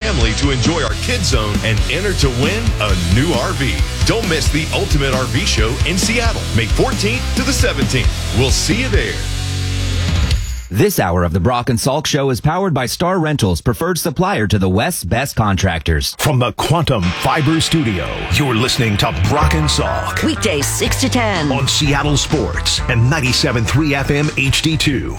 family to enjoy our Kids Zone and enter to win a new RV. Don't miss the Ultimate RV Show in Seattle, May 14th to the 17th. We'll see you there. This hour of the Brock and Salk Show is powered by Star Rentals, preferred supplier to the West's best contractors. From the Quantum Fiber Studio, you're listening to Brock and Salk. Weekdays 6 to 10. On Seattle Sports and 97.3 FM HD2.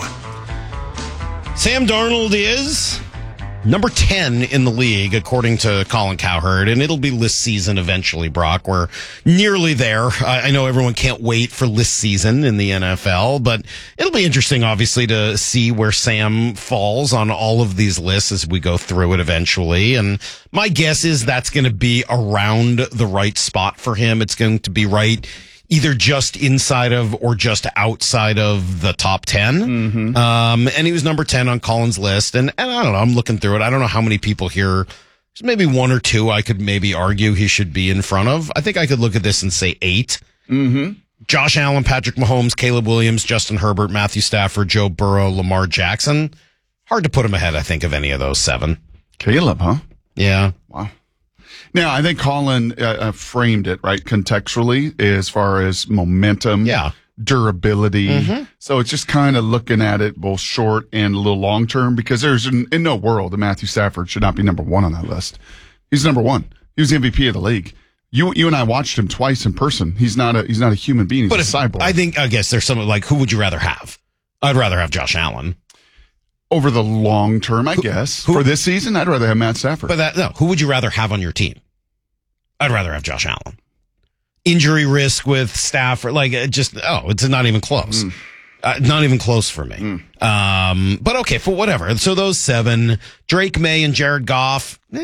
Sam Darnold is number 10 in the league, according to Colin Cowherd, and it'll be list season eventually, Brock. We're nearly there. I know everyone can't wait for list season in the NFL, but it'll be interesting, obviously, to see where Sam falls on all of these lists as we go through it eventually. And my guess is that's going to be around the right spot for him. It's going to be right either just inside of or just outside of the top 10. And he was number 10 on Colin's list. And I don't know, I'm looking through it. I don't know how many people here, there's maybe one or two I could maybe argue he should be in front of. I think I could look at this and say 8. Josh Allen, Patrick Mahomes, Caleb Williams, Justin Herbert, Matthew Stafford, Joe Burrow, Lamar Jackson. Hard to put him ahead, I think, of any of those 7. Caleb, huh? Yeah. Wow. Now, I think Colin framed it, right, contextually, as far as momentum, durability. So it's just kind of looking at it both short and a little long term, because there's in no world that Matthew Stafford should not be number 1 on that list. He's number 1. He was the MVP of the league. You and I watched him twice in person. He's not a human being. He's a cyborg. I guess there's something like, who would you rather have? I'd rather have Josh Allen. Over the long term, I guess. For this season, I'd rather have Matt Stafford. But who would you rather have on your team? I'd rather have Josh Allen. Injury risk with Stafford, it's not even close. Not even close for me. But okay, for whatever. So those 7, Drake May and Jared Goff, maybe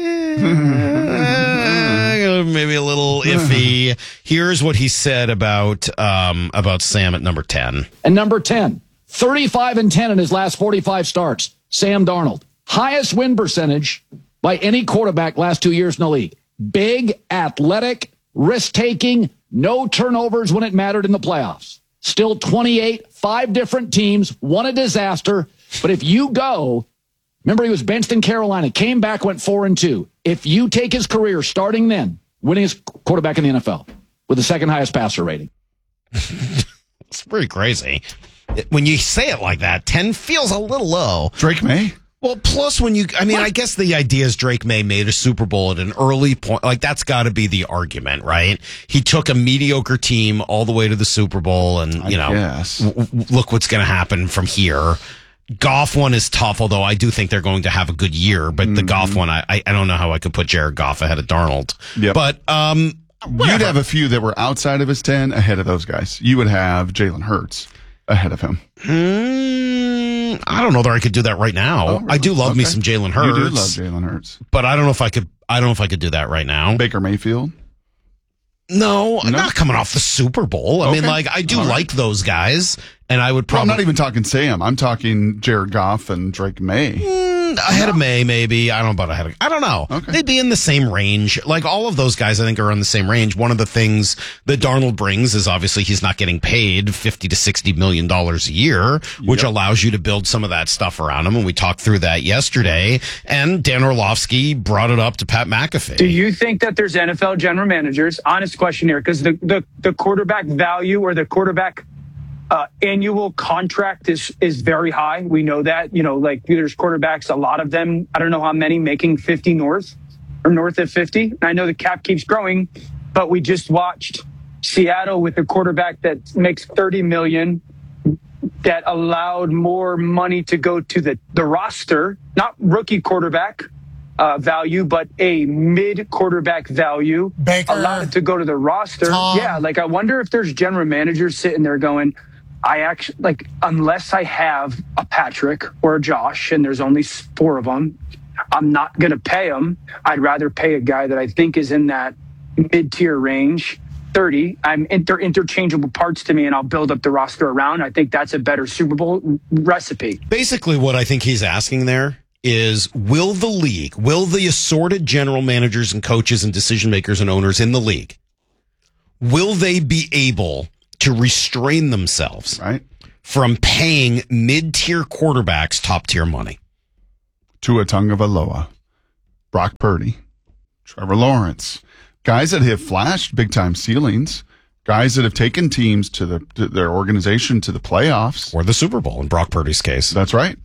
a little iffy. Here's what he said about Sam at number 10. And number 10. 35-10 in his last 45 starts. Sam Darnold. Highest win percentage by any quarterback last 2 years in the league. Big, athletic, risk-taking, no turnovers when it mattered in the playoffs. Still 28, 5 different teams, won a disaster. But if you go, remember he was benched in Carolina, came back, went 4-2. If you take his career starting then, winningest quarterback in the NFL with the second highest passer rating. It's pretty crazy. When you say it like that, 10 feels a little low. Drake May? Well, plus I guess the idea is Drake May made a Super Bowl at an early point. Like, that's got to be the argument, right? He took a mediocre team all the way to the Super Bowl, and, look what's going to happen from here. Goff one is tough, although I do think they're going to have a good year. But the Goff one, I don't know how I could put Jared Goff ahead of Darnold. Yep. But, you'd have a few that were outside of his 10 ahead of those guys. You would have Jalen Hurts ahead of him. I don't know that I could do that right now. Oh, really? I do love me some Jalen Hurts. You do love Jalen Hurts. But I don't know if I could do that right now. Baker Mayfield? No, not coming off the Super Bowl. I mean, I do like those guys, and I would probably... I'm not even talking Sam. I'm talking Jared Goff and Drake May. Ahead of May, maybe. I don't know about ahead of... I don't know. Okay. They'd be in the same range. Like, all of those guys, I think, are in the same range. One of the things that Darnold brings is obviously he's not getting paid $50 to $60 million a year, which allows you to build some of that stuff around him. And we talked through that yesterday. And Dan Orlovsky brought it up to Pat McAfee. Do you think that there's NFL general managers, honest question here, because the quarterback value or the quarterback annual contract is very high. We know that, there's quarterbacks, a lot of them, I don't know how many, making 50 north of 50. And I know the cap keeps growing, but we just watched Seattle with a quarterback that makes $30 million that allowed more money to go to the roster, not rookie quarterback value, but a mid quarterback value. Baker, allowed it to go to the roster. Tom. Yeah, I wonder if there's general managers sitting there going, I actually, unless I have a Patrick or a Josh, and there's only 4 of them, I'm not going to pay them. I'd rather pay a guy that I think is in that mid-tier range, 30. They're interchangeable parts to me, and I'll build up the roster around. I think that's a better Super Bowl recipe. Basically, what I think he's asking there is, will the assorted general managers and coaches and decision makers and owners in the league, will they be able to restrain themselves from paying mid-tier quarterbacks top-tier money? Tua Tagovailoa. Brock Purdy, Trevor Lawrence, guys that have flashed big-time ceilings, guys that have taken teams to their organization to the playoffs. Or the Super Bowl in Brock Purdy's case. That's right.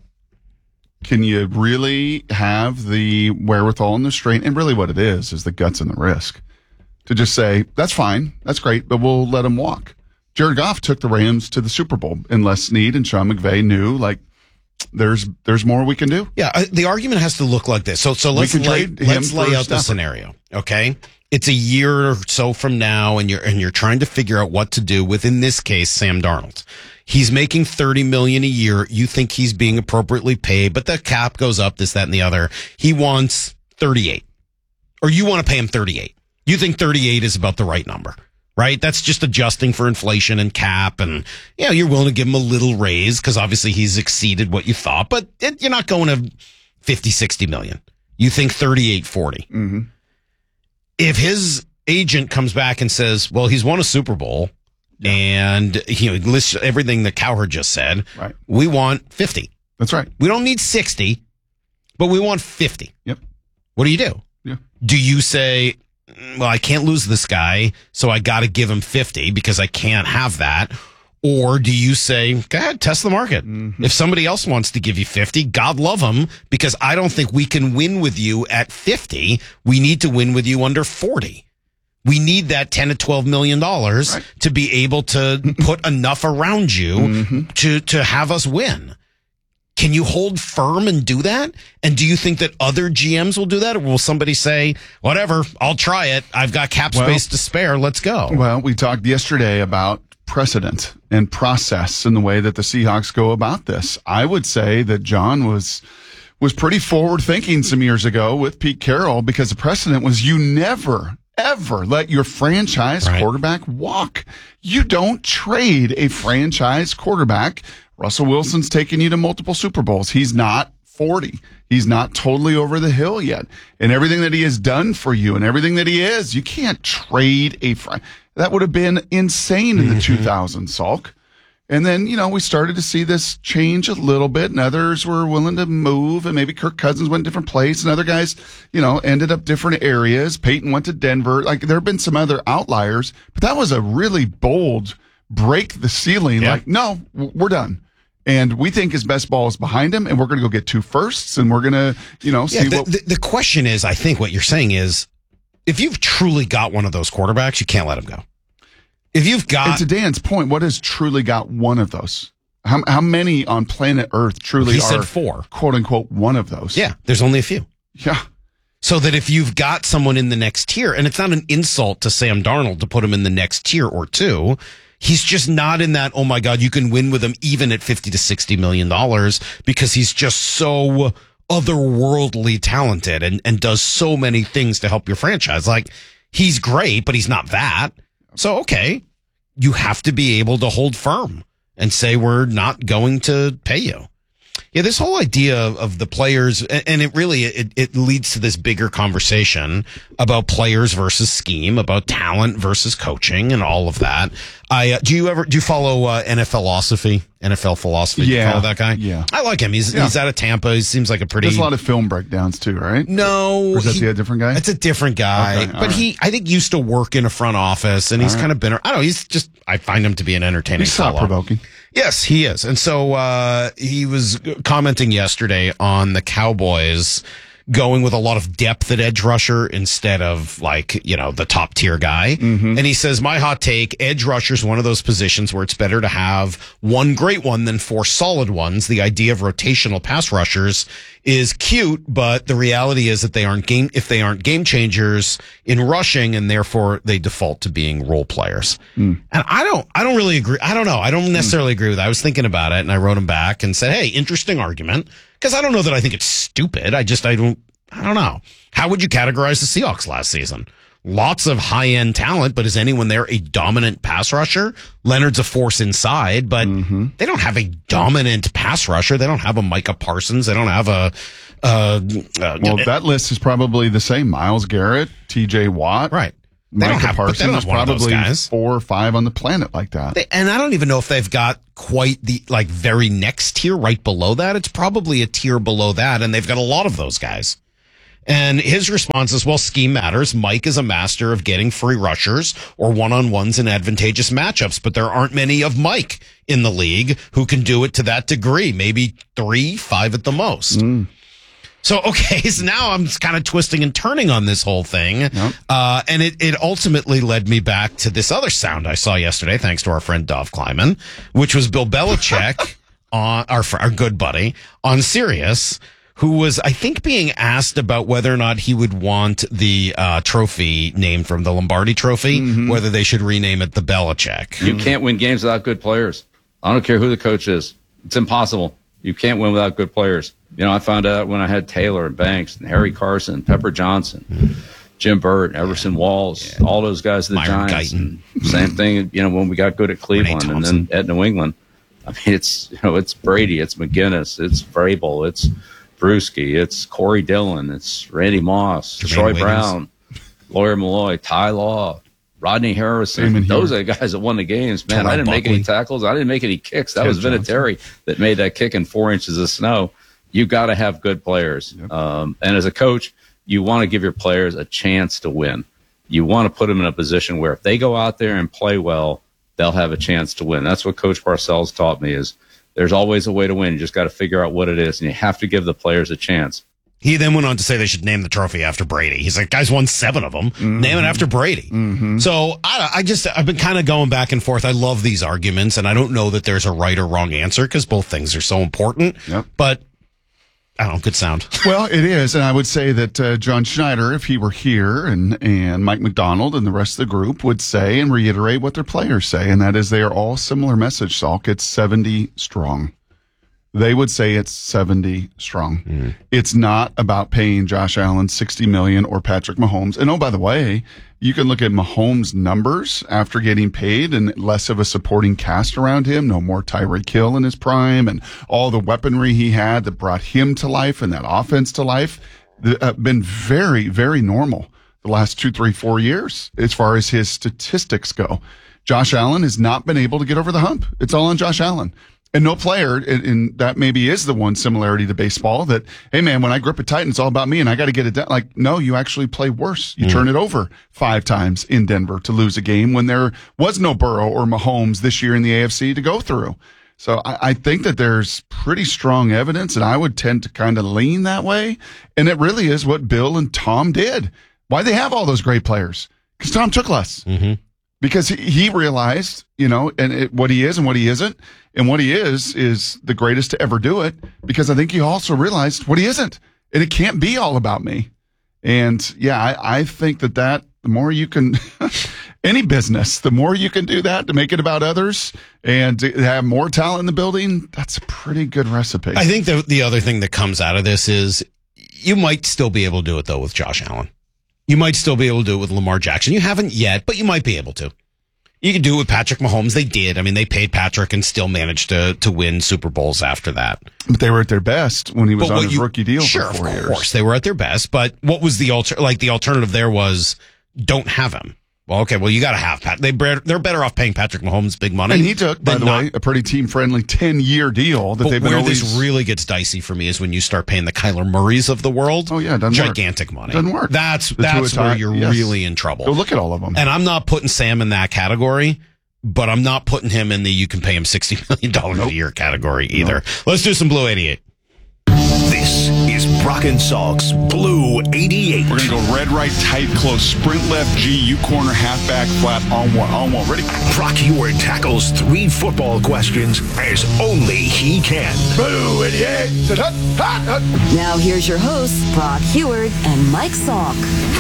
Can you really have the wherewithal and the strength? And really what it is the guts and the risk to just say, that's fine, that's great, but we'll let him walk. Jared Goff took the Rams to the Super Bowl, and Les Snead and Sean McVay knew, like, there's more we can do. Yeah, the argument has to look like this. So let's lay out the scenario, okay? It's a year or so from now, and you're trying to figure out what to do with, in this case, Sam Darnold. He's making $30 million a year. You think he's being appropriately paid, but the cap goes up, this, that, and the other. He wants 38, or you want to pay him 38. You think 38 is about the right number, right? That's just adjusting for inflation and cap, and you're willing to give him a little raise because obviously he's exceeded what you thought, but you're not going to 50, 60 million. You think 38, 40. Mm-hmm. If his agent comes back and says, well, he's won a Super Bowl, and he lists everything that Cowherd just said, right, we want 50. That's right. We don't need 60, but we want 50. Yep. What do you do? Yeah. Do you say, well, I can't lose this guy, so I got to give him 50 because I can't have that? Or do you say, go ahead, test the market. Mm-hmm. If somebody else wants to give you 50, God love them, because I don't think we can win with you at 50. We need to win with you under 40. We need that $10 to $12 million to be able to put enough around you to have us win. Can you hold firm and do that? And do you think that other GMs will do that? Or will somebody say, whatever, I'll try it. I've got cap space to spare. Let's go. Well, we talked yesterday about precedent and process and the way that the Seahawks go about this. I would say that John was pretty forward thinking some years ago with Pete Carroll, because the precedent was you never, ever let your franchise quarterback walk. You don't trade a franchise quarterback. Russell Wilson's taken you to multiple Super Bowls. He's not 40. He's not totally over the hill yet. And everything that he has done for you and everything that he is, you can't trade a that would have been insane in the 2000s, Salk. And then, we started to see this change a little bit, and others were willing to move, and maybe Kirk Cousins went a different place, and other guys, ended up different areas. Peyton went to Denver. Like, there have been some other outliers, but that was a really bold break the ceiling. Yeah. Like, no, we're done. And we think his best ball is behind him, and we're going to go get 2 firsts, and we're going to, see what... The question is, I think what you're saying is, if you've truly got one of those quarterbacks, you can't let him go. If you've got... And to Dan's point, what has truly got one of those? How many on planet Earth truly he said 4. Quote unquote, one of those? Yeah, there's only a few. Yeah. So that if you've got someone in the next tier, and it's not an insult to Sam Darnold to put him in the next tier or 2, he's just not in that, oh my God, you can win with him even at $50 to $60 million, because he's just so otherworldly talented and does so many things to help your franchise. Like, he's great, but he's not that. So, okay, you have to be able to hold firm and say, we're not going to pay you. Yeah, this whole idea of the players, and it really, it leads to this bigger conversation about players versus scheme, about talent versus coaching and all of that. Do you follow NFL philosophy? Yeah. Do you follow that guy? Yeah. I like him. He's out of Tampa. He seems like a pretty... There's a lot of film breakdowns too, right? No. Or is that a different guy? It's a different guy. Okay, but right. I think, used to work in a front office, and he's kind of been... I don't know. He's just... I find him to be an entertaining He's thought-provoking. Yes, he is. And so he was commenting yesterday on the Cowboys going with a lot of depth at edge rusher instead of, like, the top tier guy. Mm-hmm. And he says, my hot take, edge rusher is one of those positions where it's better to have one great one than 4 solid ones. The idea of rotational pass rushers is cute, but the reality is that they aren't game changers in rushing, and therefore they default to being role players. And I don't really agree. I don't know. I don't necessarily agree with that. I was thinking about it, and I wrote him back and said, hey, interesting argument. Because I don't know that I think it's stupid. I don't know. How would you categorize the Seahawks last season? Lots of high-end talent, but is anyone there a dominant pass rusher? Leonard's a force inside, but they don't have a dominant pass rusher. They don't have a Micah Parsons. They don't have well, that list is probably the same. Myles Garrett, TJ Watt. Right. Micah Parsons is probably 4 or 5 on the planet like that. And I don't even know if they've got quite the very next tier right below that. It's probably a tier below that, and they've got a lot of those guys. And his response is, well, scheme matters. Mike is a master of getting free rushers or one-on-ones in advantageous matchups, but there aren't many of Mike in the league who can do it to that degree. Maybe 3, 5 at the most. So, okay, so now I'm kind of twisting and turning on this whole thing. Yep. And it ultimately led me back to this other sound I saw yesterday, thanks to our friend Dov Kleiman, which was Bill Belichick, on our good buddy, on Sirius, who was, I think, being asked about whether or not he would want the trophy named from the Lombardi Trophy, whether they should rename it the Belichick. You can't win games without good players. I don't care who the coach is. It's impossible. You can't win without good players. You know, I found out when I had Taylor and Banks and Harry Carson, Pepper Johnson, Jim Burt, Everson Walls, all those guys at the Myron Giants. Guyton. Same thing, you know, when we got good at Cleveland and then at New England. I mean, it's, you know, it's Brady, it's McGinnis, it's Vrabel, it's Brewski, it's Corey Dillon, it's Randy Moss, Troy Brown, Lawyer Malloy, Ty Law, Rodney Harrison. Those are the guys that won the games, man. I didn't make any tackles. I didn't make any kicks. That was Vinatieri that made that kick in 4 inches of snow. You got to have good players. Yep. And as a coach, you want to give your players a chance to win. You want to put them in a position where if they go out there and play well, they'll have a chance to win. That's what Coach Parcells taught me is there's always a way to win. You just got to figure out what it is, and you have to give the players a chance. He then went on to say they should name the trophy after Brady. He's like, guys won 7 of them. Name it after Brady. So I've been kind of going back and forth. I love these arguments, and I don't know that there's a right or wrong answer because both things are so important. Yep. But I don't know, good sound. Well, it is, and I would say that John Schneider, if he were here, and Mike McDonald and the rest of the group would say and reiterate what their players say, and that is they are all similar message, Salk. It's 70 strong. They would say it's 70 strong. It's not about paying Josh Allen $60 million or Patrick Mahomes. And oh, by the way, you can look at Mahomes' numbers after getting paid and less of a supporting cast around him. No more Tyreek Hill in his prime and all the weaponry he had that brought him to life and that offense to life. Been very, very normal the last 2, 3, 4 years as far as his statistics go. Josh Allen has not been able to get over the hump. It's all on Josh Allen. And no player, and that maybe is the one similarity to baseball that, hey man, when I grip it tight and it's all about me and I got to get it done. Like, no, you actually play worse. You turn it over 5 times in Denver to lose a game when there was no Burrow or Mahomes this year in the AFC to go through. So I think that there's pretty strong evidence, and I would tend to kind of lean that way. And it really is what Bill and Tom did. Why they have all those great players? Because Tom took less. Because he realized, you know, and what he is and what he isn't. And what he is the greatest to ever do it, because I think he also realized what he isn't. And it can't be all about me. And yeah, I think that the more you can, any business, the more you can do that to make it about others and to have more talent in the building, that's a pretty good recipe. I think the other thing that comes out of this is you might still be able to do it, though, with Josh Allen. You might still be able to do it with Lamar Jackson. You haven't yet, but you might be able to. You could do it with Patrick Mahomes. They did. I mean, they paid Patrick and still managed to win Super Bowls after that. But they were at their best when he was on his rookie deal for 4 years. Of course, they were at their best. But what was the alternative there was don't have him. Well, okay, well, you got to have Pat. They're better off paying Patrick Mahomes big money. And he took, by the way, a pretty team-friendly 10-year deal that they've been always... Where this really gets dicey for me is when you start paying the Kyler Murrays of the world. Oh, yeah, doesn't gigantic work. money. Doesn't work. That's where you're really in trouble. Go look at all of them. And I'm not putting Sam in that category, but I'm not putting him in the you can pay him $60 million a year category either. Nope. Let's do some Blue 88. This is Brock and Salk's Blue 88. We're going to go red, right, tight, close, sprint left, G, U corner, halfback, flat, on one. Ready? Brock Huard tackles 3 football questions as only he can. Blue 88. Now here's your hosts, Brock Huard and Mike Salk.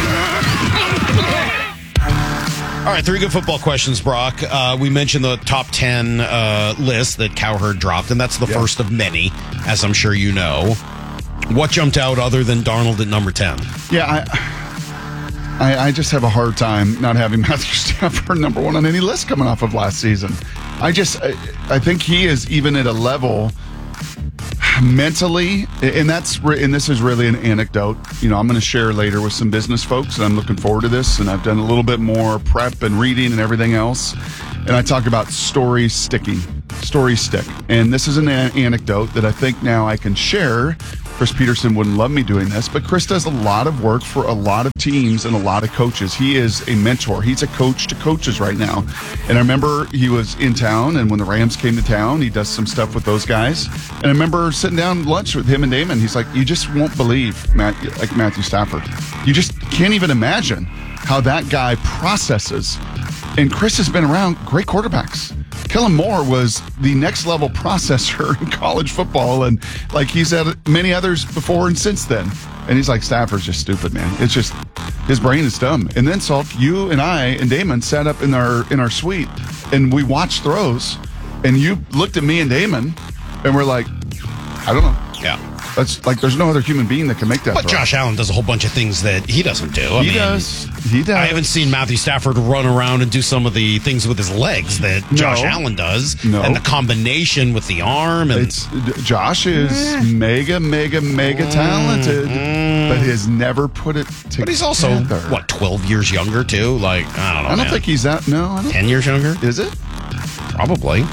All right, 3 good football questions, Brock. We mentioned the top 10 list that Cowherd dropped, and that's the first of many, as I'm sure you know. What jumped out other than Darnold at number 10? Yeah, I just have a hard time not having Matthew Stafford number 1 on any list coming off of last season. I think he is even at a level mentally, and this is really an anecdote. You know, I'm going to share later with some business folks, and I'm looking forward to this. And I've done a little bit more prep and reading and everything else. And I talk about stories stick. And this is an anecdote that I think now I can share Chris Peterson wouldn't love me doing this, but Chris does a lot of work for a lot of teams and a lot of coaches. He is a mentor. He's a coach to coaches right now. And I remember he was in town, and when the Rams came to town, he does some stuff with those guys. And I remember sitting down lunch with him and Damon. He's like, you just won't believe Matthew Stafford. You just can't even imagine how that guy processes. And Chris has been around great quarterbacks. Kellen Moore was the next level processor in college football, and like he's had many others before and since then. And he's like, Stafford's just stupid, man. It's just his brain is dumb. And then Salk, you and I and Damon sat up in our suite and we watched throws, and you looked at me and Damon and we're like, I don't know. Yeah. That's like, there's no other human being that can make that But throw. Josh Allen does a whole bunch of things that he doesn't do. He does. I haven't seen Matthew Stafford run around and do some of the things with his legs that Josh Allen does. No. And the combination with the arm. And Josh is mega talented, but has never put it together. But he's also, 12 years younger, too? Like, I don't know. I don't think he's that. No, I don't. 10 years younger? Is it? Probably.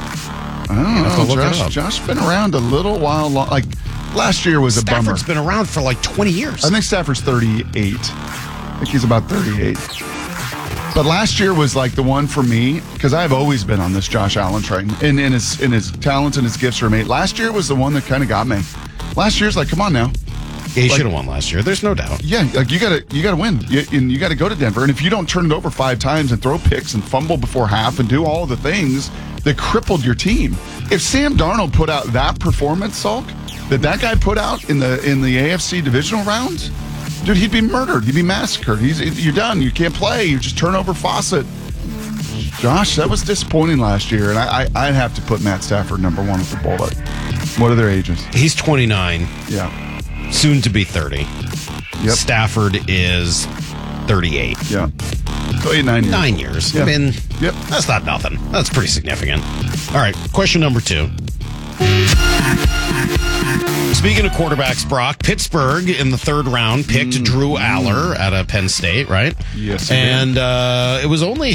I don't know. Josh's been around a little while. Like, last year was a bummer. Stafford's been around for like 20 years. I think Stafford's 38. I think he's about 38. But last year was like the one for me, because I've always been on this Josh Allen train, and his talents and his gifts are amazing. Last year was the one that kind of got me. Last year's like, come on now. Yeah, he should have won last year. There's no doubt. Yeah, like you gotta win. You got to go to Denver, and if you don't turn it over 5 times and throw picks and fumble before half and do all the things that crippled your team, if Sam Darnold put out that performance, Salk, that guy put out in the AFC divisional rounds, dude, he'd be murdered. He'd be massacred. You're done. You can't play. You just turn over faucet. Josh, that was disappointing last year, and I'd have to put Matt Stafford number 1 with the bullet. What are their ages? He's 29. Yeah. Soon to be 30. Yep. Stafford is 38. Yeah. So 8, 9 years. 9 years. Yeah. I mean, yep. That's not nothing. That's pretty significant. All right, question number 2. Speaking of quarterbacks, Brock, Pittsburgh in the 3rd round picked Drew Aller out of Penn State, right? Yes. And it was only,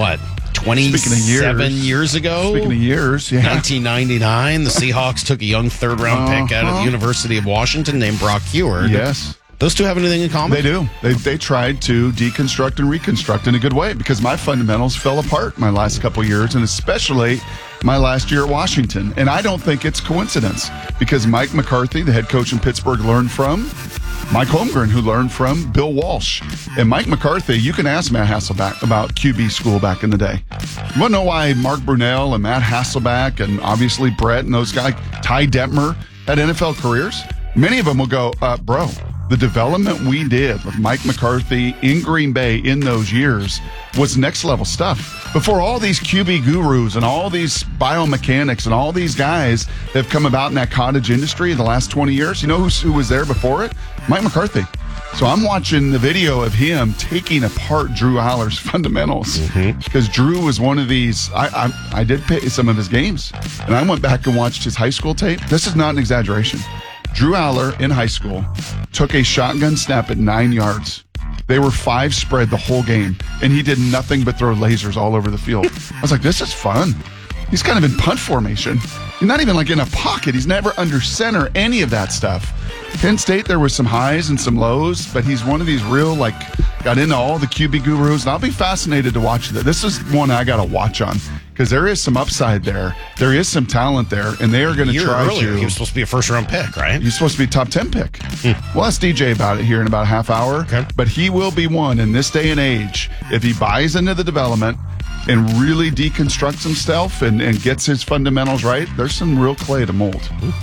27 years ago? Speaking of years, yeah. 1999, the Seahawks took a young 3rd round pick out of the University of Washington named Brock Heward. Yes. Those two have anything in common? They do. They tried to deconstruct and reconstruct in a good way, because my fundamentals fell apart my last couple years, and especially my last year at Washington. And I don't think it's coincidence, because Mike McCarthy, the head coach in Pittsburgh, learned from Mike Holmgren, who learned from Bill Walsh. And Mike McCarthy, you can ask Matt Hasselbeck about QB school back in the day. You want to know why Mark Brunell and Matt Hasselbeck and obviously Brett and those guys, Ty Detmer, had NFL careers? Many of them will go, bro, the development we did with Mike McCarthy in Green Bay in those years was next level stuff. Before all these QB gurus and all these biomechanics and all these guys that have come about in that cottage industry in the last 20 years, you know who was there before it? Mike McCarthy. So I'm watching the video of him taking apart Drew Aller's fundamentals, because Drew was one of these. I did pay some of his games, and I went back and watched his high school tape. This is not an exaggeration. Drew Aller in high school took a shotgun snap at 9 yards. They were 5 spread the whole game, and he did nothing but throw lasers all over the field. I was like, this is fun. He's kind of in punt formation. He's not even like in a pocket. He's never under center, any of that stuff. Penn State, there was some highs and some lows, but he's one of these real, got into all the QB gurus, and I'll be fascinated to watch that. This is one I got to watch on, because there is some upside there. There is some talent there, and they are going to try earlier, to. He was supposed to be a 1st-round pick, right? He's supposed to be a top 10 pick. We'll ask DJ about it here in about a half hour. Okay. But he will be one in this day and age, if he buys into the development and really deconstructs himself and gets his fundamentals right. There's some real clay to mold.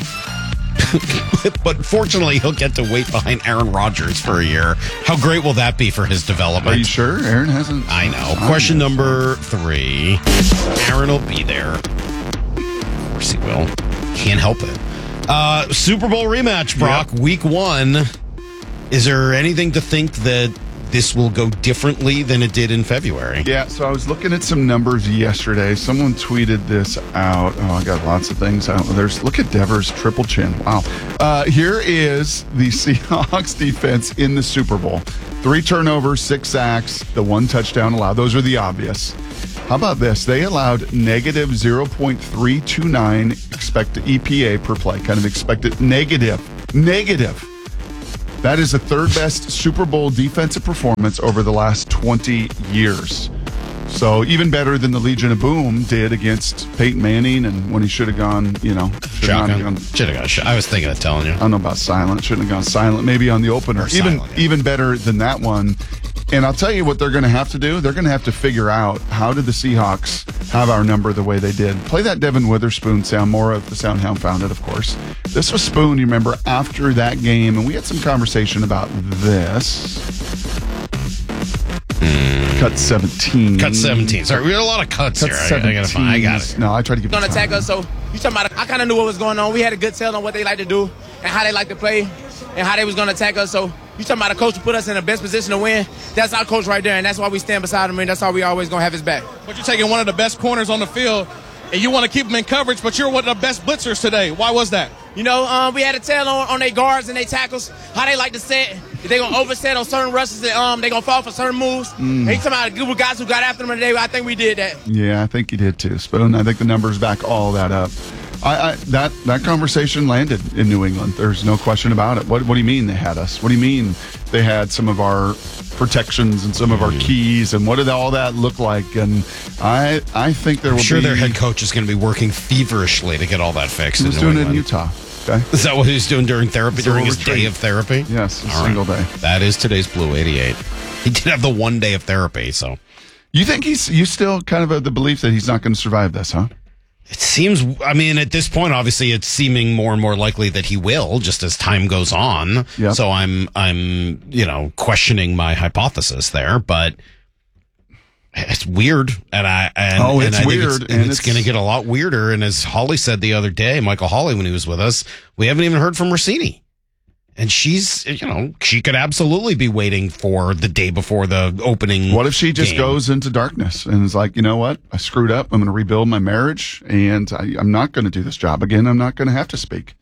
But fortunately, he'll get to wait behind Aaron Rodgers for a year. How great will that be for his development? Are you sure? Aaron hasn't. I know. Question number 3. Aaron will be there. Of course he will. Can't help it. Super Bowl rematch, Brock. Yep. Week 1. Is there anything to think that this will go differently than it did in February? Yeah, so I was looking at some numbers yesterday. Someone tweeted this out. Oh, I got lots of things out. Look at Devers' triple chin. Wow. Here is the Seahawks defense in the Super Bowl. 3 turnovers, 6 sacks, the 1 touchdown allowed. Those are the obvious. How about this? They allowed negative 0.329 expected EPA per play, kind of expected negative. Negative. That is the third best Super Bowl defensive performance over the last 20 years. So even better than the Legion of Boom did against Peyton Manning, and when he should have gone, should have gone. I was thinking of telling you. I don't know about silent. Shouldn't have gone silent. Maybe on the opener. Even better than that one. And I'll tell you what they're going to have to do. They're going to have to figure out, how did the Seahawks have our number the way they did? Play that Devin Witherspoon sound, more of the sound Hound found it, of course. This was Spoon, you remember, after that game, and we had some conversation about this. Cut 17. Cut 17. Sorry, we had a lot of cuts here. I got it. No, I tried to give going to attack us, so you talking about, I kind of knew what was going on. We had a good tell on what they like to do and how they like to play and how they was going to attack us. So you talking about a coach who put us in the best position to win. That's our coach right there, and that's why we stand beside him, and that's how we always going to have his back. But you're taking one of the best corners on the field, and you want to keep him in coverage, but you're one of the best blitzers today. Why was that? We had a tell on their guards and their tackles, how they like to set. If they're going to overset on certain rushes, they're going to fall for certain moves. And he's talking about a group of guys who got after them today. I think we did that. Yeah, I think you did too, Spoon. I think the numbers back all that up. That conversation landed in New England. There's no question about it. What do you mean they had us? What do you mean they had some of our protections and some of our keys, and what did all that look like? And I think there will be... their head coach is going to be working feverishly to get all that fixed. He was doing it in Utah. Okay. Is that what he was doing during therapy, during his day of therapy? Yes, a single day. That is today's Blue 88. He did have the one day of therapy, so... You think you still kind of the belief that he's not going to survive this, huh? It seems, at this point, obviously, it's seeming more and more likely that he will, just as time goes on. Yep. So I'm questioning my hypothesis there, but it's weird, it's weird, and it's going to get a lot weirder. And as Holly said the other day, Michael Holly, when he was with us, we haven't even heard from Rossini. And she's, she could absolutely be waiting for the day before the opening. What if she just goes into darkness and is like, you know what? I screwed up. I'm going to rebuild my marriage, and I'm not going to do this job again. I'm not going to have to speak.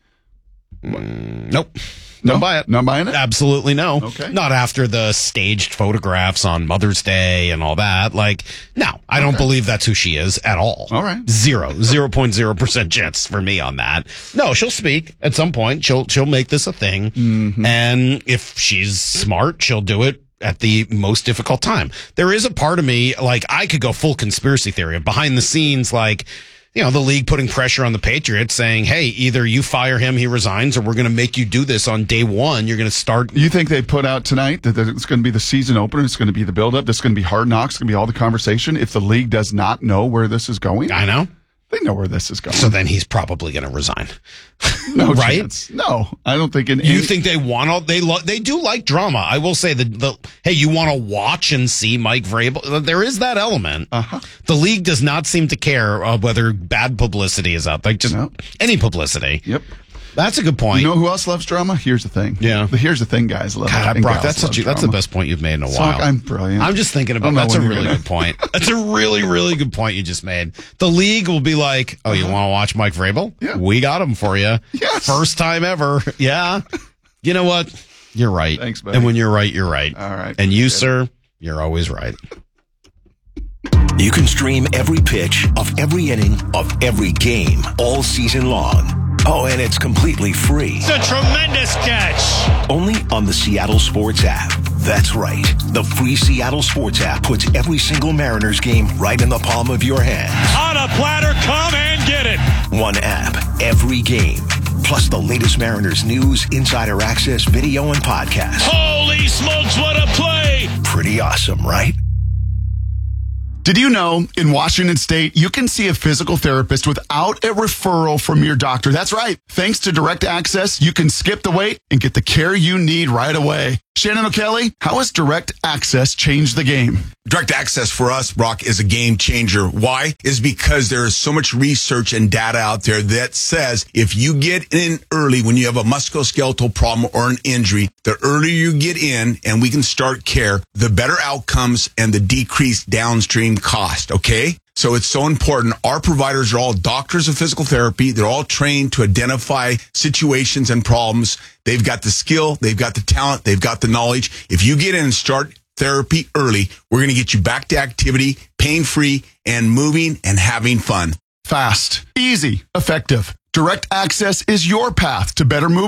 Nope. Don't buy it. Not buying it? Absolutely no. Okay. Not after the staged photographs on Mother's Day and all that. No, I don't believe that's who she is at all. All right. 0.0% chance for me on that. No, she'll speak at some point. She'll make this a thing. Mm-hmm. And if she's smart, she'll do it at the most difficult time. There is a part of me, I could go full conspiracy theory of behind the scenes, the league putting pressure on the Patriots saying, hey, either you fire him, he resigns, or we're going to make you do this on day one. You're going to start. You think they put out tonight that it's going to be the season opener, it's going to be the build-up, it's going to be Hard Knocks, it's going to be all the conversation if the league does not know where this is going? I know. They know where this is going. So then he's probably going to resign. No right? chance. No, I don't think. You think they want to? They do like drama. I will say hey, you want to watch and see Mike Vrabel? There is that element. Uh-huh. The league does not seem to care whether bad publicity is out there. Any publicity. Yep. That's a good point. You know who else loves drama? Here's the thing. Yeah. Here's the thing, guys. God, Brock, that's the best point you've made in a while. I'm brilliant. I'm just thinking about that's a really good point. That's a really, really good point you just made. The league will be like, oh, you want to watch Mike Vrabel? Yeah. We got him for you. Yes. First time ever. Yeah. You know what? You're right. Thanks, buddy. And when you're right, you're right. All right. And you, sir, you're always right. You can stream every pitch of every inning of every game all season long. Oh, and it's completely free. It's a tremendous catch. Only on the Seattle Sports app. That's right. The free Seattle Sports app puts every single Mariners game right in the palm of your hand. On a platter, come and get it. One app, every game. Plus the latest Mariners news, insider access, video, and podcast. Holy smokes, what a play. Pretty awesome, right? Did you know in Washington State, you can see a physical therapist without a referral from your doctor? That's right. Thanks to Direct Access, you can skip the wait and get the care you need right away. Shannon O'Kelly, how has Direct Access changed the game? Direct Access for us, Brock, is a game changer. Why? Is because there is so much research and data out there that says if you get in early when you have a musculoskeletal problem or an injury, the earlier you get in and we can start care, the better outcomes and the decreased downstream cost, okay? So it's so important. Our providers are all doctors of physical therapy. They're all trained to identify situations and problems. They've got the skill. They've got the talent. They've got the knowledge. If you get in and start therapy early, we're going to get you back to activity, pain-free, and moving and having fun. Fast, easy, effective. Direct Access is your path to better movement,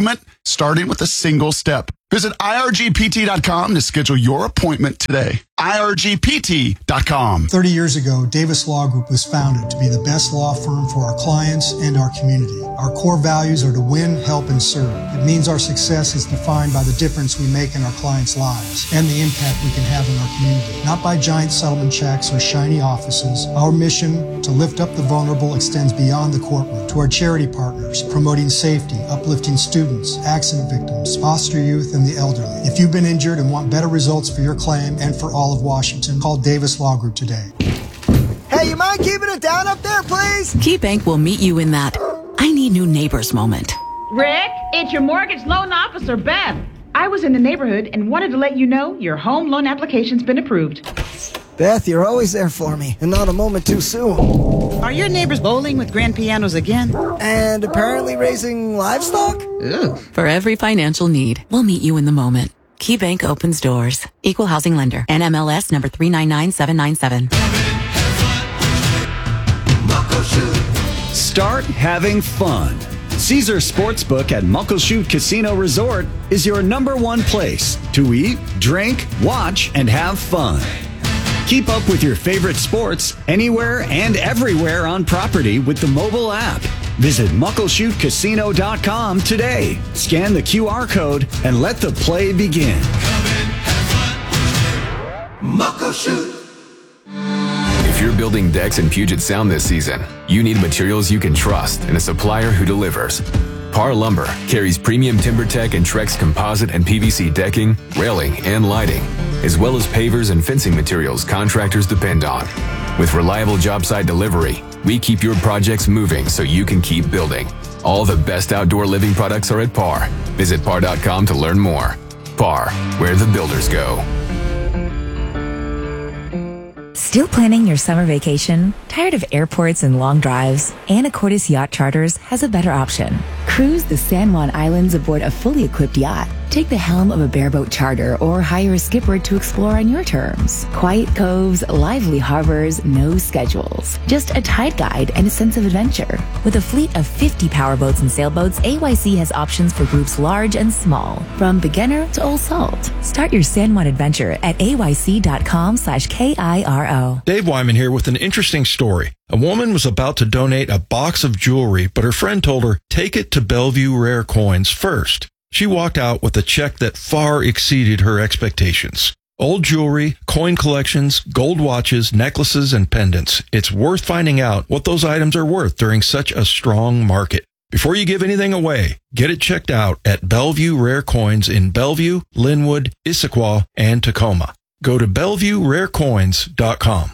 starting with a single step. Visit irgpt.com to schedule your appointment today. irgpt.com. 30 years ago, Davis Law Group was founded to be the best law firm for our clients and our community. Our core values are to win, help, and serve. It means our success is defined by the difference we make in our clients' lives and the impact we can have in our community. Not by giant settlement checks or shiny offices. Our mission to lift up the vulnerable extends beyond the courtroom to our charity partners, promoting safety, uplifting students, accident victims, foster youth, and the elderly. If you've been injured and want better results for your claim and for all of Washington, call Davis Law Group today. Hey, you mind keeping it down up there, please? KeyBank will meet you in that I need new neighbors moment. Rick, it's your mortgage loan officer, Beth. I was in the neighborhood and wanted to let you know your home loan application's been approved. Beth, you're always there for me, and not a moment too soon. Are your neighbors bowling with grand pianos again? And apparently raising livestock? Ugh. For every financial need, we'll meet you in the moment. KeyBank opens doors. Equal housing lender. NMLS number 399797. Start having fun. Caesar Sportsbook at Muckleshoot Casino Resort is your #1 place to eat, drink, watch, and have fun. Keep up with your favorite sports anywhere and everywhere on property with the mobile app. Visit MuckleshootCasino.com today. Scan the QR code and let the play begin. Muckleshoot. If you're building decks in Puget Sound this season, you need materials you can trust and a supplier who delivers. Par Lumber carries premium TimberTech and Trex composite and PVC decking, railing, and lighting, as well as pavers and fencing materials contractors depend on. With reliable job site delivery, we keep your projects moving so you can keep building. All the best outdoor living products are at Par. Visit par.com to learn more. Par, where the builders go. Still planning your summer vacation? Tired of airports and long drives? Anacortes Yacht Charters has a better option. Cruise the San Juan Islands aboard a fully equipped yacht. Take the helm of a bareboat charter or hire a skipper to explore on your terms. Quiet coves, lively harbors, no schedules. Just a tide guide and a sense of adventure. With a fleet of 50 powerboats and sailboats, AYC has options for groups large and small, from beginner to old salt. Start your San Juan adventure at ayc.com/KIRO. Dave Wyman here with an interesting story. A woman was about to donate a box of jewelry, but her friend told her, take it to Bellevue Rare Coins first. She walked out with a check that far exceeded her expectations. Old jewelry, coin collections, gold watches, necklaces, and pendants. It's worth finding out what those items are worth during such a strong market. Before you give anything away, get it checked out at Bellevue Rare Coins in Bellevue, Linwood, Issaquah, and Tacoma. Go to BellevueRareCoins.com.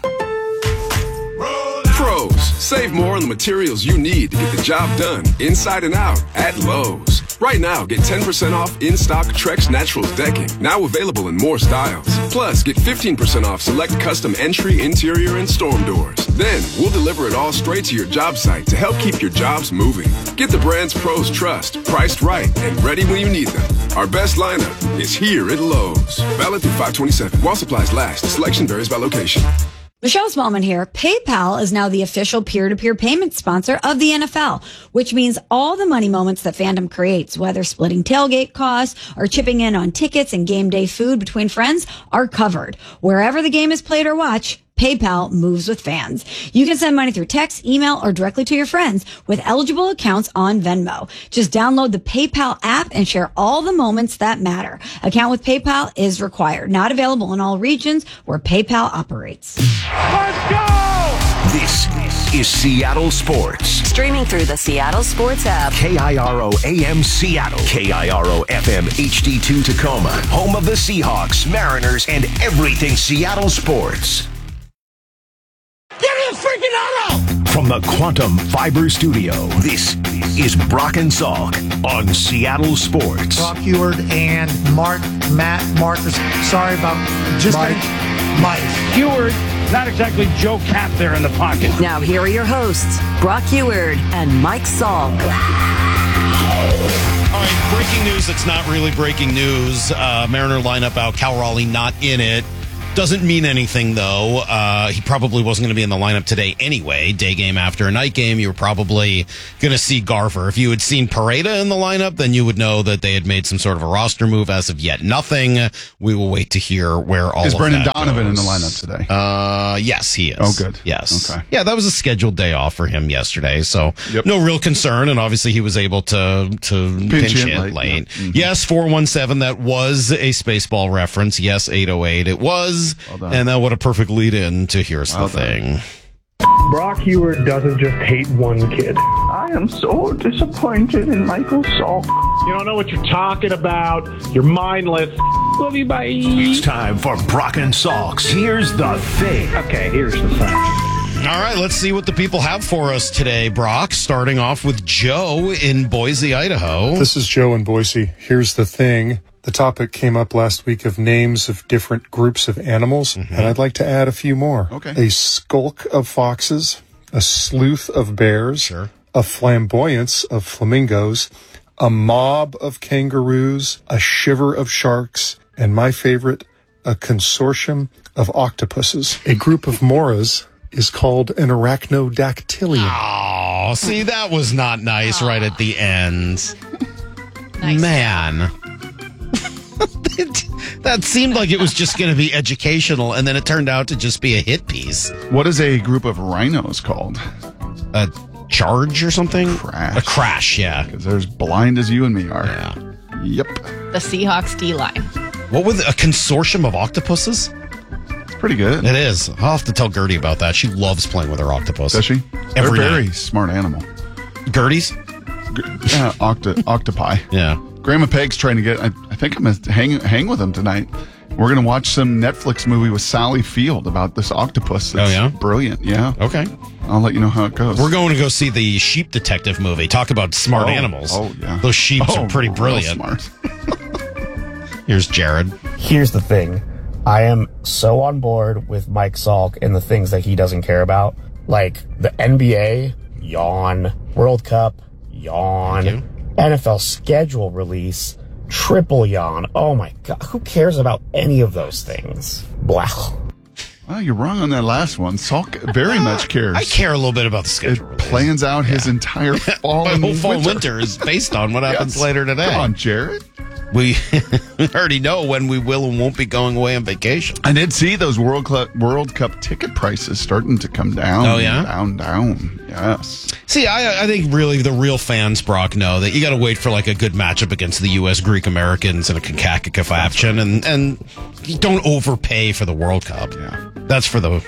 Pros, save more on the materials you need to get the job done inside and out at Lowe's. Right now, get 10% off in-stock Trex Naturals decking, now available in more styles. Plus, get 15% off select custom entry, interior, and storm doors. Then, we'll deliver it all straight to your job site to help keep your jobs moving. Get the brands pros trust, priced right, and ready when you need them. Our best lineup is here at Lowe's. Valid through 5/27. While supplies last. Selection varies by location. Michelle Smallman here. PayPal is now the official peer-to-peer payment sponsor of the NFL, which means all the money moments that fandom creates, whether splitting tailgate costs or chipping in on tickets and game day food between friends, are covered. Wherever the game is played or watched, PayPal moves with fans. You can send money through text, email, or directly to your friends with eligible accounts on Venmo. Just download the PayPal app and share all the moments that matter. Account with PayPal is required. Not available in all regions where PayPal operates. Let's go! This is Seattle Sports. Streaming through the Seattle Sports app. KIRO AM Seattle. KIRO FM HD2 Tacoma. Home of the Seahawks, Mariners, and everything Seattle sports. Give me a freaking auto! From the Quantum Fiber Studio, this is Brock and Salk on Seattle Sports. Brock Heward and Matt Marcus. Sorry about just Mike. Heward, not exactly Joe Cap there in the pocket. Now here are your hosts, Brock Heward and Mike Salk. All right, breaking news that's not really breaking news. Mariner lineup out, Cal Raleigh not in it. Doesn't mean anything, though. He probably wasn't going to be in the lineup today anyway. Day game after a night game, you were probably going to see Garver. If you had seen Pareda in the lineup, then you would know that they had made some sort of a roster move. As of yet, nothing. We will wait to hear where all is of Brendan that Donovan goes. in the lineup today? Yes, he is. Oh, good. Yes. Okay. Yeah, that was a scheduled day off for him yesterday, so no real concern. And obviously, he was able to pinch hit late. Yeah. Mm-hmm. Yes, 417. That was a Spaceball reference. Yes, 808. It was. Well And what a perfect lead in to Here's the Thing. Brock Heward doesn't just hate one kid. I am so disappointed in Michael Salk. You don't know what you're talking about. You're mindless. Love you, bye. It's time for Brock and Salk's Here's the Thing. Okay, here's the thing. All right, let's see what the people have for us today, Brock. Starting off with Joe in Boise, Idaho. This is Joe in Boise. Here's the thing. The topic came up last week of names of different groups of animals, and I'd like to add a few more. Okay. A skulk of foxes, a sleuth of bears, a flamboyance of flamingos, a mob of kangaroos, a shiver of sharks, and my favorite, a consortium of octopuses. A group of moras is called an arachnodactylian. Oh, see, that was not nice right at the end. Man. That seemed like it was just going to be educational, and then it turned out to just be a hit piece. What is a group of rhinos called? A charge or something? Crash. A crash, yeah. Because they're as blind as you and me are. Yeah. Yep. The Seahawks D-line. What with a consortium of octopuses? It's pretty good. It is. I'll have to tell Gertie about that. She loves playing with her octopus. Does she? They're Every a very night. smart animal. Gertie's? Yeah, octopi. Yeah. Grandma Peg's trying to get, I think I'm going to hang with him tonight. We're going to watch some Netflix movie with Sally Field about this octopus. It's brilliant. Yeah. Okay. I'll let you know how it goes. We're going to go see the Sheep Detective movie. Talk about smart animals. Oh, yeah. Those sheep are pretty real brilliant. Smart. Here's Jared. Here's the thing. I am so on board with Mike Salk and the things that he doesn't care about. Like the NBA, yawn. World Cup, yawn. NFL schedule release, triple yawn. Oh my God. Who cares about any of those things? Blah. Well, you're wrong on that last one. Salk very much cares. I care a little bit about the schedule. It plans out his entire fall My and whole fall winter. winter is based on what happens later today. Come on, Jared. We already know when we will and won't be going away on vacation. I did see those World Cup ticket prices starting to come down. Oh, yeah? Down. Yes. See, I think really the real fans, Brock, know that you got to wait for like a good matchup against the U.S. Greek Americans in a CONCACAF action, and you don't overpay for the World Cup. Yeah. That's for the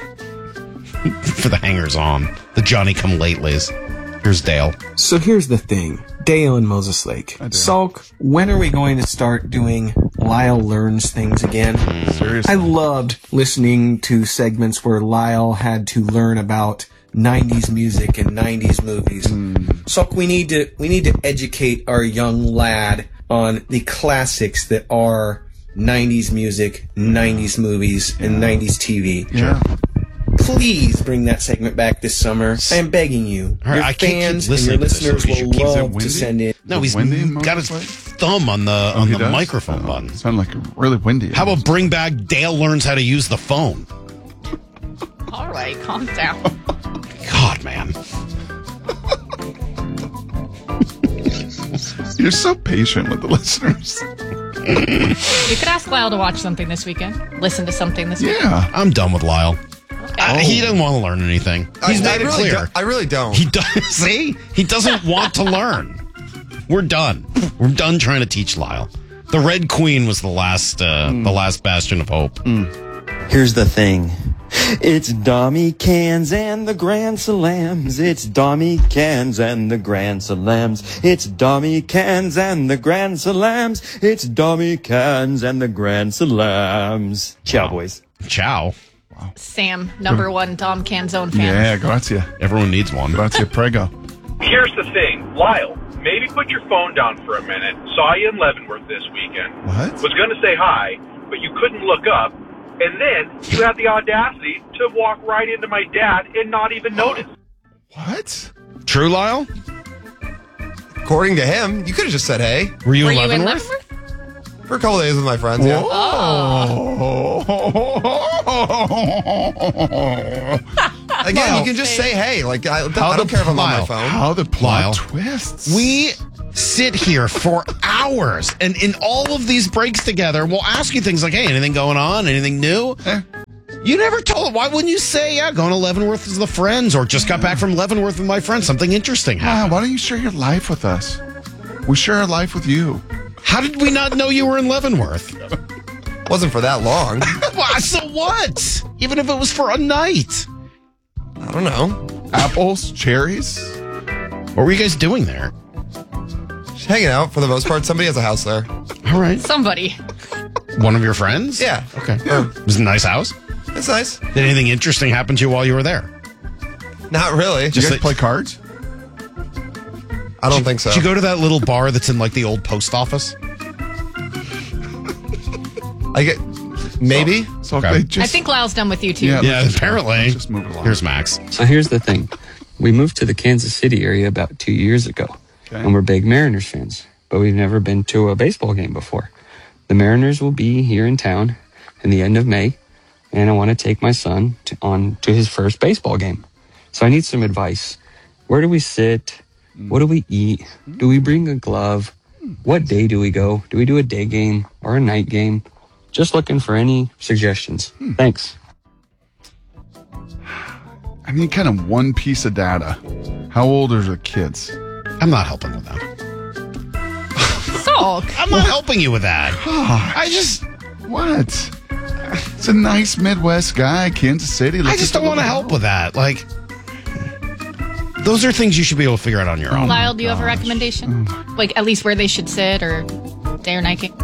hangers on, the Johnny come latelys. Here's Dale. So here's the thing. Dale in Moses Lake. Salk, when are we going to start doing Lyle Learns things again? Seriously. I loved listening to segments where Lyle had to learn about 90s music and 90s movies. Salk, we need to educate our young lad on the classics that are 90s music, 90s movies, and 90s TV. Yeah. Please bring that segment back this summer. I am begging you. All right, Your I can't fans keep and your listening to this. listeners You will keep- Is it love to windy? send in. No, he's windy got his Moses thumb on the he does? microphone button. It sounded like really windy. How about bring back Dale learns how to use the phone? All right, calm down. God, man. You're so patient with the listeners. You could ask Lyle to watch something this weekend. Listen to something this weekend. Yeah. I'm done with Lyle. He doesn't want to learn anything. He's made it clear. I really don't. He does. See, he doesn't want to learn. We're done. We're done trying to teach Lyle. The Red Queen was the last bastion of hope. Here's the thing. It's Dommy Cans and the Grand Salams. It's Dommy Cans and the Grand Salams. It's Dommy Cans and the Grand Salams. It's Dommy Cans and the Grand Salams. Ciao, boys. Ciao. Sam, number one Dom Canzone fan. Yeah, grazie. Everyone needs one. Grazie, prego. Here's the thing, Lyle, maybe put your phone down for a minute. Saw you in Leavenworth this weekend. What? Was going to say hi, but you couldn't look up. And then you had the audacity to walk right into my dad and not even notice. What? True, Lyle? According to him, you could have just said, hey. Were you in Were you in Leavenworth? Leavenworth? For a couple days with my friends, yeah. Again, you can just say, hey. Like, I don't care if I'm on my phone. How the plot twists. We sit here for hours, and in all of these breaks together, we'll ask you things like, hey, anything going on? Anything new? You never told. Why wouldn't you say, yeah, going to Leavenworth with the friends, or just got back from Leavenworth with my friends? Something interesting happened. Why don't you share your life with us? We share our life with you. How did we not know you were in Leavenworth? Wasn't for that long. So what? Even if it was for a night. I don't know. Apples, cherries. What were you guys doing there? Just hanging out for the most part. Somebody has a house there. All right. Somebody. One of your friends? Yeah. Okay. It was a nice house? It's nice. Did anything interesting happen to you while you were there? Not really. Did you guys play cards? I don't think so. Did you go to that little bar that's in like the old post office? Maybe. So Okay. they just, I think Lyle's done with you too. Yeah, apparently. Just move it along. Here's Max. So here's the thing. We moved to the Kansas City area about 2 years ago, and we're big Mariners fans, but we've never been to a baseball game before. The Mariners will be here in town in the end of May, and I want to take my son to his first baseball game. So I need some advice. Where do we sit? What do we eat? Do we bring a glove? What day do we go? Do we do a day game or a night game? Just looking for any suggestions. Thanks. I need kind of one piece of data. How old are the kids? I'm not helping with that. Sulk. I'm not helping you with that. What? It's a nice Midwest guy, Kansas City. I just don't want to help with that. Like, those are things you should be able to figure out on your own. Lyle, do you have a recommendation? Like, at least where they should sit or day or night game?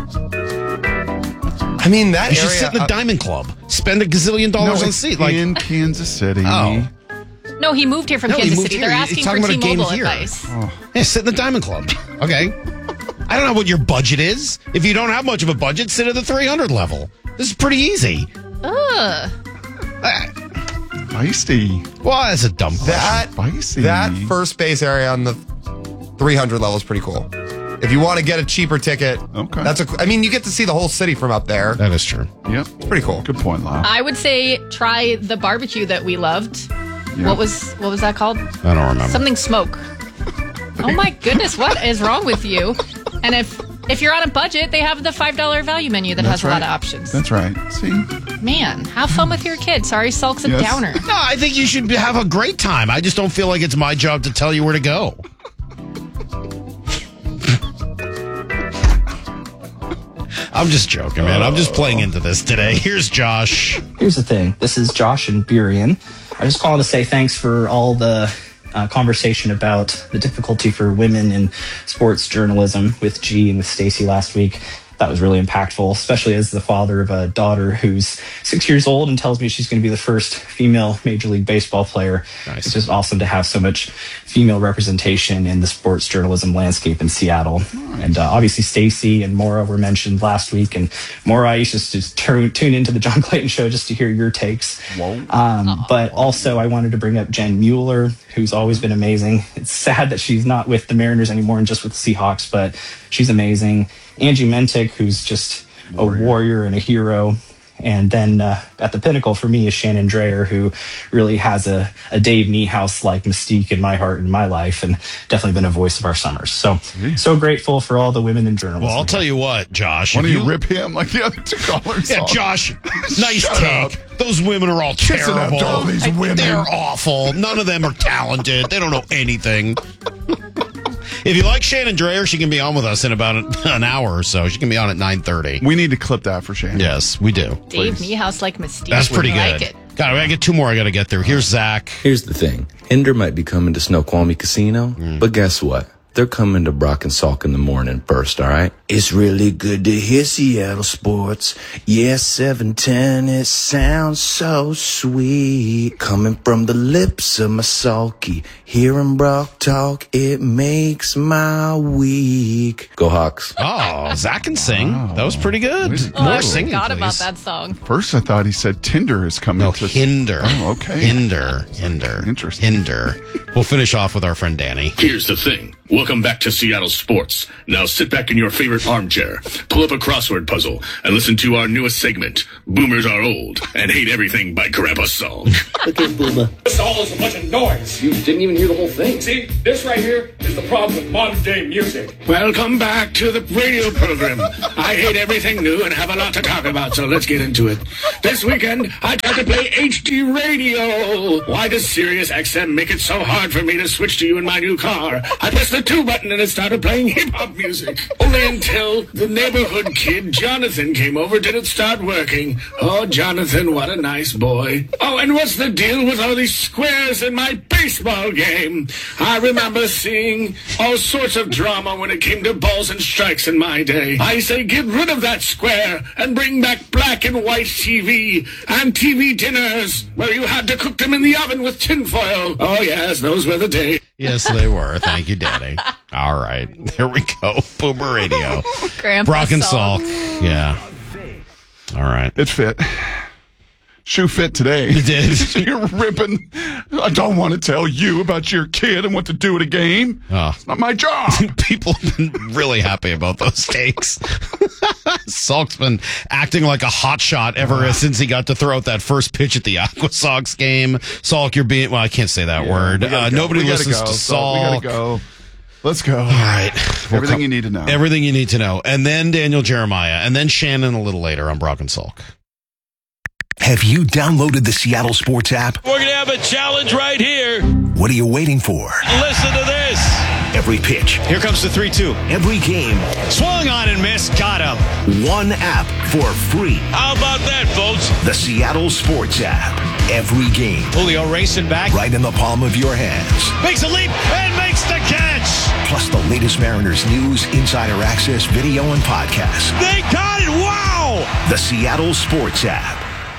I mean, that You should area, sit in the Diamond Club. Spend $1 gazillion on a seat. Like in Kansas City. Oh. No, he moved here from No, he Kansas moved City. here. They're He's asking talking for about a game T-Mobile here. advice. Yeah, sit in the Diamond Club. Okay. I don't know what your budget is. If you don't have much of a budget, sit at the 300 level. This is pretty easy. Ugh. Feisty. Well, that's a dumb question. Feisty. That first base area on the 300 level is pretty cool. If you want to get a cheaper ticket, I mean, you get to see the whole city from up there. That is true. Yep. It's pretty cool. Good point, Lyle. I would say try the barbecue that we loved. Yeah. What was that called? I don't remember. Something smoke. Oh my goodness, what is wrong with you? And if you're on a budget, they have the $5 value menu that has a lot of options. That's right. See? Man, have fun with your kid. Sorry, Sulk's a downer. No, I think you should have a great time. I just don't feel like it's my job to tell you where to go. I'm just joking, man. I'm just playing into this today. Here's Josh. Here's the thing. This is Josh and Burien. I just calling to say thanks for all the conversation about the difficulty for women in sports journalism with G and with Stacy last week. That was really impactful, especially as the father of a daughter who's 6 years old and tells me she's going to be the first female Major League Baseball player. Nice. It's just awesome to have so much female representation in the sports journalism landscape in Seattle. Nice. And obviously Stacy and Maura were mentioned last week. And Maura, I used to just tune into the John Clayton Show just to hear your takes. But also I wanted to bring up Jen Mueller, who's always been amazing. It's sad that she's not with the Mariners anymore and just with the Seahawks, but she's amazing. Angie Mentic, who's just a warrior and a hero. And then at the pinnacle for me is Shannon Drayer, who really has a Dave Niehaus-like mystique in my heart and my life, and definitely been a voice of our summers. So grateful for all the women in journalism. Well, I'll tell you what, Josh. Why don't you rip him like the other two callers? Yeah, Josh, nice take. Those women are all Kissing up terrible. to all these women. They're awful. None of them are talented. They don't know anything. If you like Shannon Drayer, she can be on with us in about an hour or so. She can be on at 9:30. We need to clip that for Shannon. Yes, we do. Dave Niehaus like mystique. That's pretty good. Like it. God, I get two more I got to get through. Here's Zach. Here's the thing. Hinder might be coming to Snoqualmie Casino, but guess what? They're coming to Brock and Salk in the morning first, all right? It's really good to hear Seattle sports. Yeah, 710, it sounds so sweet. Coming from the lips of my Salky. Hearing Brock talk, it makes my week. Go Hawks. Oh, Zach can sing. Wow. That was pretty good. Oh, More I singing, forgot about please. that song. First, I thought he said Tinder is coming. No, to Hinder. Oh, okay. Hinder. Interesting. Hinder. We'll finish off with our friend Danny. Here's the thing. Welcome back to Seattle Sports. Now sit back in your favorite armchair, pull up a crossword puzzle, and listen to our newest segment, Boomers Are Old and Hate Everything by Grandpa Salk. Okay, Boomer. This all is a bunch of noise. You didn't even hear the whole thing. See, this right here is the problem with modern day music. Welcome back to the radio program. I hate everything new and have a lot to talk about, so let's get into it. This weekend, I tried to play HD radio. Why does Sirius XM make it so hard for me to switch to you in my new car? I pressed the 2 button and it started playing hip-hop music. Only until the neighborhood kid, Jonathan, came over did it start working. Oh, Jonathan, what a nice boy. Oh, and what's the deal with all these squares in my baseball game? I remember seeing all sorts of drama when it came to balls and strikes in my day. I say get rid of that square and bring back black and white TV and TV dinners where you had to cook them in the oven with tinfoil. Oh, yes, those were the days. Yes, they were. Thank you, Daddy. All right. There we go. Boomer Radio. Grandpa Brock and Salk. Salk. Yeah. All right. It fit. Shoe fit today. It did. You're ripping. I don't want to tell you about your kid and what to do at a game. It's not my job. People have been really happy about those takes. Salk's been acting like a hotshot ever since he got to throw out that first pitch at the Aqua Sox game. Salk, you're being... Well, I can't say that word. Nobody listens to Salk. We gotta go. Let's go. All right. Everything you need to know. Everything you need to know. And then Daniel Jeremiah. And then Shannon a little later on Brock and Salk. Have you downloaded the Seattle Sports app? We're going to have a challenge right here. What are you waiting for? Listen to this. Every pitch. Here comes the 3-2. Every game. Swung on and missed. Got him. One app for free. How about that, folks? The Seattle Sports app. Every game. Julio racing back. Right in the palm of your hands. Makes a leap and makes the catch. Plus the latest Mariners news, insider access, video, and podcasts. They got it. Wow. The Seattle Sports app.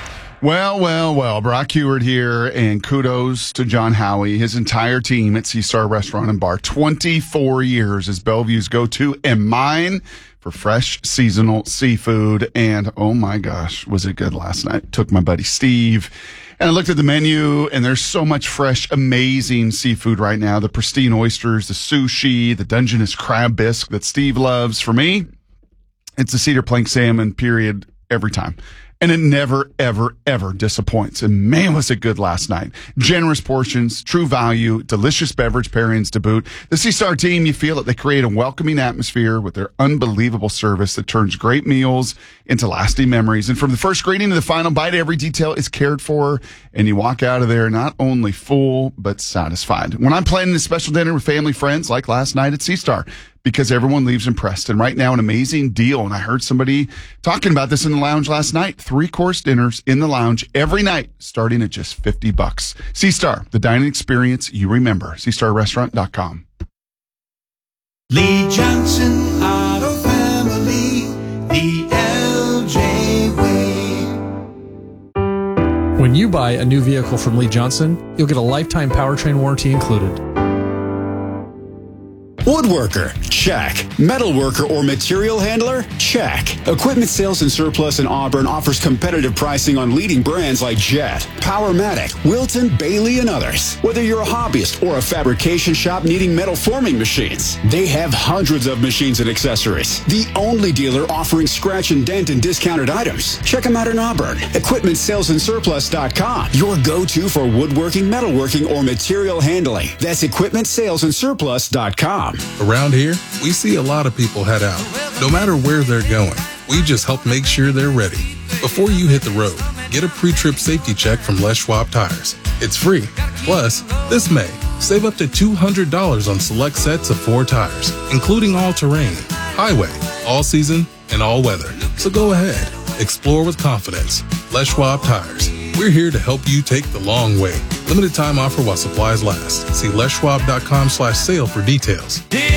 Well. Brock Huard here, and kudos to John Howie, his entire team at Seastar Restaurant and Bar. 24 years as Bellevue's go-to and mine for fresh seasonal seafood. And oh my gosh, was it good last night. Took my buddy Steve, and I looked at the menu, and there's so much fresh, amazing seafood right now. The pristine oysters, the sushi, the Dungeness crab bisque that Steve loves. For me, it's the cedar plank salmon, period, every time. And it never, ever, ever disappoints. And man, was it good last night. Generous portions, true value, delicious beverage pairings to boot. The Seastar team, you feel it. They create a welcoming atmosphere with their unbelievable service that turns great meals into lasting memories. And from the first greeting to the final bite, every detail is cared for. And you walk out of there not only full, but satisfied. When I'm planning a special dinner with family friends, like last night at Seastar, because everyone leaves impressed. And right now, an amazing deal. And I heard somebody talking about this in the lounge last night. 3-course dinners in the lounge every night, starting at just $50. Seastar, the dining experience you remember. SeastarRestaurant.com. Lee Johnson Auto Family, the LJ way. When you buy a new vehicle from Lee Johnson, you'll get a lifetime powertrain warranty included. Woodworker, check. Metalworker or material handler, check. Equipment Sales and Surplus in Auburn offers competitive pricing on leading brands like Jet, Powermatic, Wilton, Bailey, and others. Whether you're a hobbyist or a fabrication shop needing metal forming machines, they have hundreds of machines and accessories. The only dealer offering scratch and dent and discounted items. Check them out in Auburn. EquipmentSalesandSurplus.com. Your go-to for woodworking, metalworking, or material handling. That's EquipmentSalesandSurplus.com. Around here, we see a lot of people head out. No matter where they're going, we just help make sure they're ready. Before you hit the road, get a pre-trip safety check from Les Schwab Tires. It's free. Plus, this May, save up to $200 on select sets of 4 tires, including all-terrain, highway, all-season, and all-weather. So go ahead. Explore with confidence. Les Schwab Tires. We're here to help you take the long way. Limited time offer while supplies last. See leschwab.com/sale for details.